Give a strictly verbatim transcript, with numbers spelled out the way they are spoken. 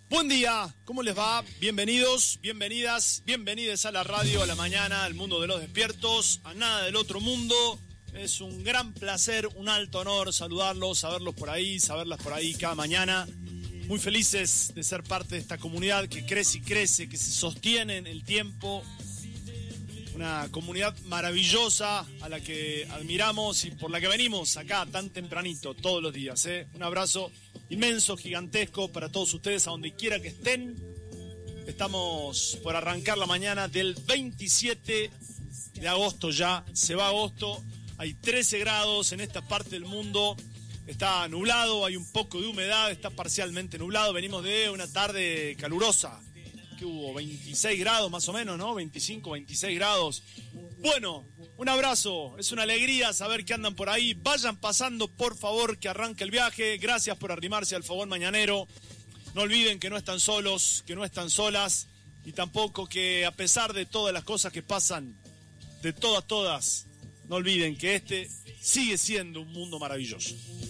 Buen día, ¿cómo les va? Bienvenidos, bienvenidas, bienvenidas a la radio, a la mañana, al mundo de los despiertos, a nada del otro mundo. Es un gran placer, un alto honor saludarlos, saberlos por ahí, saberlas por ahí cada mañana. Muy felices de ser parte de esta comunidad que crece y crece, que se sostiene en el tiempo. Una comunidad maravillosa a la que admiramos y por la que venimos acá tan tempranito todos los días, ¿eh? Un abrazo inmenso, gigantesco para todos ustedes a donde quiera que estén. Estamos por arrancar la mañana del veintisiete de agosto ya, se va agosto, hay trece grados en esta parte del mundo, está nublado, hay un poco de humedad, está parcialmente nublado, venimos de una tarde calurosa. Que hubo veintiséis grados más o menos, ¿no? veinticinco, veintiséis grados. Bueno, un abrazo, es una alegría saber que andan por ahí. Vayan pasando, por favor, que arranque el viaje. Gracias por arrimarse al fogón mañanero. No olviden que no están solos, que no están solas. Y tampoco que a pesar de todas las cosas que pasan, de todas, todas, no olviden que este sigue siendo un mundo maravilloso.